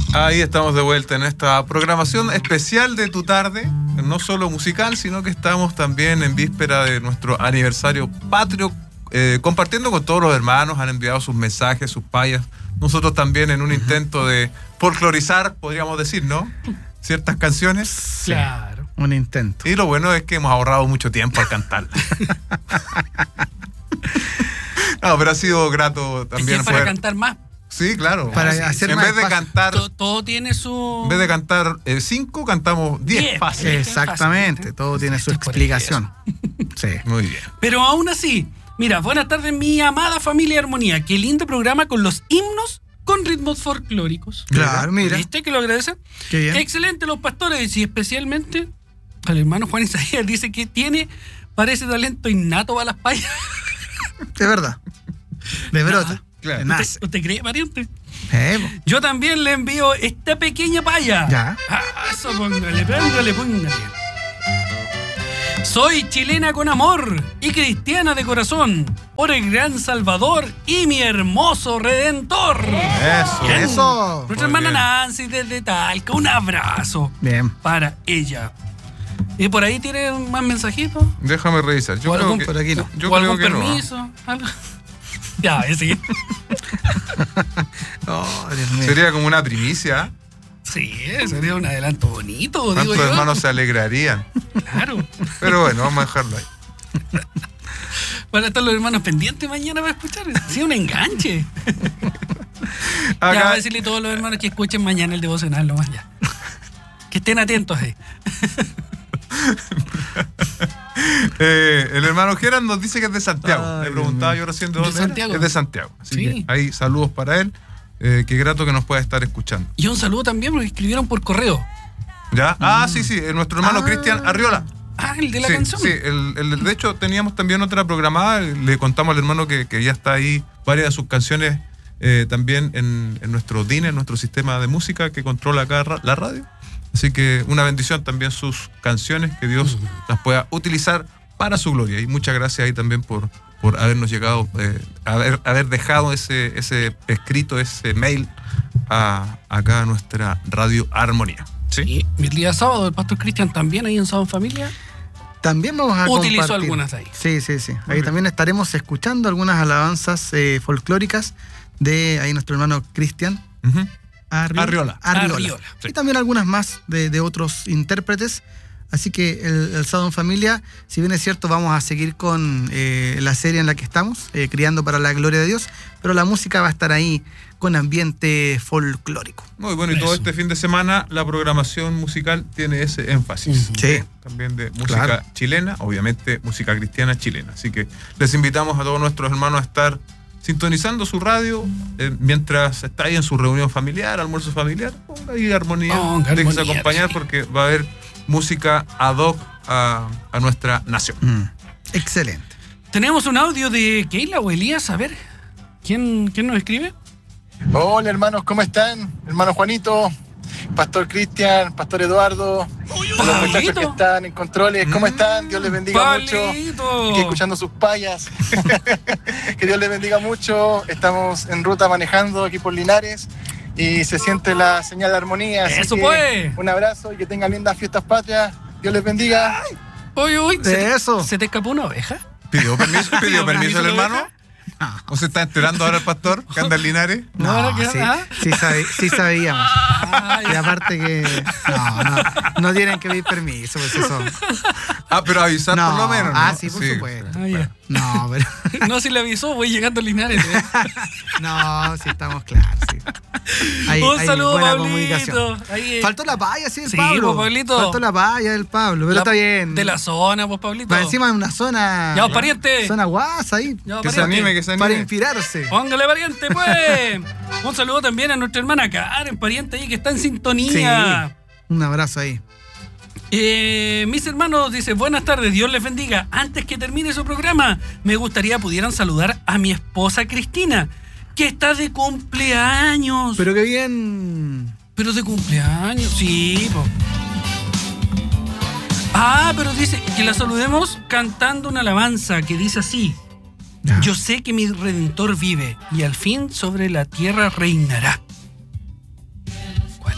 Ahí estamos de vuelta en esta programación especial de tu tarde, no solo musical, sino que estamos también en víspera de nuestro aniversario patrio, compartiendo con todos los hermanos, han enviado sus mensajes, sus payas, nosotros también en un intento de folclorizar, podríamos decir, ¿no? Ciertas canciones. Claro. Un intento. Y lo bueno es que hemos ahorrado mucho tiempo al cantarlas. No, pero ha sido grato también. Es que para cantar más. Sí, claro. Para hacer en más vez de espacio. cantar, Todo tiene su... en vez de cantar 5, cantamos 10 fácil. Exactamente, fácil. todo tiene su Es por explicación. Sí. Muy bien. Pero aún así, mira, buenas tardes mi amada familia Armonía. Qué lindo programa con los himnos con ritmos folclóricos. Claro, mira. ¿Viste que lo agradecen? Qué bien. Excelente los pastores y especialmente al hermano Juan Isaías. Dice que parece talento innato para las payas. De verdad. De brota. Claro. De nace. ¿Usted cree, pariente? Po. Yo también le envío esta pequeña paya. Ya. Eso, póngale. Soy chilena con amor y cristiana de corazón, por el gran Salvador y mi hermoso Redentor. Eso. Bien. Eso. Nuestra Muy hermana bien. Nancy desde Talca, un abrazo Bien. para ella. ¿Y por ahí tiene más mensajitos? Déjame revisar. Yo ¿O creo algún- que, por aquí no. Yo ¿O creo algún que no. permiso? ¿Algo? Ya, ese. Oh, Dios mío. Sería como una primicia. Sí, sería un adelanto bonito, digo ¿Cuántos yo. hermanos se alegrarían? Claro. Pero bueno, vamos a dejarlo ahí. Van a estar los hermanos pendientes mañana para escuchar. Sí, un enganche. Ya, voy Acá, a decirle a todos los hermanos que escuchen mañana el devocional nomás ya. Que estén atentos ahí. el hermano Gerard nos dice que es de Santiago. Ay, Le preguntaba yo recién de ¿De dónde era. Santiago? Es de Santiago. Así Sí. que ahí saludos para él. Qué grato que nos pueda estar escuchando. Y un saludo también porque escribieron por correo. ¿Ya? Sí, nuestro hermano Cristian Arriola. Ah, el de la Sí, canción. sí, de hecho teníamos también otra programada, le contamos al hermano que ya está ahí varias de sus canciones también en nuestro DINE, en nuestro sistema de música que controla acá la radio. Así que una bendición también sus canciones, que Dios las pueda utilizar para su gloria. Y muchas gracias ahí también por habernos llegado, haber dejado ese escrito, ese mail acá a nuestra Radio Armonía. ¿Sí? Y el día sábado el pastor Cristian también ahí en Sábado en Familia También vamos a utilizó compartir. algunas ahí. Sí. Ahí también estaremos escuchando algunas alabanzas folclóricas de ahí nuestro hermano Cristian Ujú. Arriola. Arriola. Sí. Y también algunas más de otros intérpretes. Así que el Sábado en Familia, si bien es cierto, vamos a seguir con la serie en la que estamos, Criando para la Gloria de Dios, pero la música va a estar ahí con ambiente folclórico. Muy bueno, y todo este fin de semana la programación musical tiene ese énfasis. Sí. También de música Claro. chilena, obviamente música cristiana chilena. Así que les invitamos a todos nuestros hermanos a estar sintonizando su radio mientras está ahí en su reunión familiar, almuerzo familiar. Ponga ahí armonía, Ponga déjese armonía, acompañar sí. porque va a haber música ad hoc a nuestra nación. Excelente. Tenemos un audio de Keila o Elías, a ver, ¿quién nos escribe? Hola hermanos, ¿cómo están? Hermano Juanito, Pastor Cristian, Pastor Eduardo, a los muchachos que están en controles, ¿cómo están? Dios les bendiga mucho. Aquí escuchando sus payas. Que Dios les bendiga mucho. Estamos en ruta manejando aquí por Linares y se siente la señal de armonía. Así Eso que pues. un abrazo y que tengan lindas fiestas patrias. Dios les bendiga. Uy, Eso. ¿se te escapó una oveja? ¿Pidió permiso el ¿la hermano? oveja? ¿O se está enterando ahora el pastor que anda en Linares? No, ahora que- sí sabíamos. Ah, Y aparte que no tienen que pedir permiso, pues eso. Pero avisar por lo menos, ¿no? Sí, por supuesto. Ah, ya. No, pero No, si le avisó, voy llegando a Linares. no, sí estamos claros, sí. Hay Un saludo, buena Pablito. comunicación. Ahí, Faltó la paya, sí, el Sí, Pablo. pues, Pablito. Faltó la paya del Pablo, pero está bien. De la zona, pues, Pablito. Va encima de una zona. Ya, pariente. Zona guasa ahí. Ya, Que se pariente. anime, que se Para anime. inspirarse. Póngale, pariente, pues. Un saludo también a nuestra hermana Karen, pariente ahí que está en sintonía. Un abrazo ahí. Mis hermanos, dice, buenas tardes, Dios les bendiga. Antes que termine su programa, me gustaría pudieran saludar a mi esposa Cristina, que está de cumpleaños. Pero qué bien. Pero de cumpleaños, sí, po. Pero dice que la saludemos cantando una alabanza que dice así. Ya. Yo sé que mi Redentor vive y al fin sobre la tierra reinará.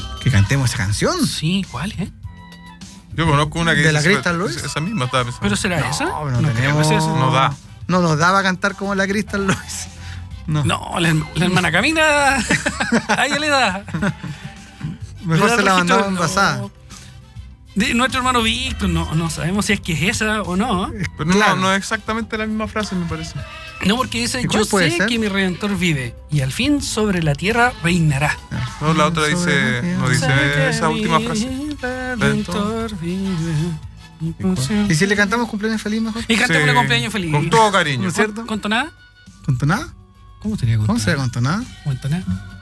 cantemos esa canción. Sí, ¿cuál, Yo conozco una que ¿De la dice- Crystal Lois? Esa misma estaba pensando. ¿Pero será esa? No creo tenemos- que sea esa. No da. No nos daba a cantar como la Crystal Lois. No. No, la hermana camina. A ella le da. Mejor Le da se la registro, mandamos no. envasada. De nuestro hermano Víctor, no sabemos si es que es esa o no. Pero Claro. no es exactamente la misma frase, me parece. No, porque dice, ¿Y cuál yo puede sé ser? que mi Redentor vive y al fin sobre la tierra reinará. No, la otra dice, no Sé dice que esa última mi frase. Redentor vive. ¿Y si le cantamos cumpleaños feliz mejor? Y cantemos Sí, un cumpleaños feliz. Con todo cariño. ¿No es cierto? ¿Con tonada? ¿Con tonada? ¿Cómo sería con ¿Cómo tonada? será con tonada? ¿Con tonada?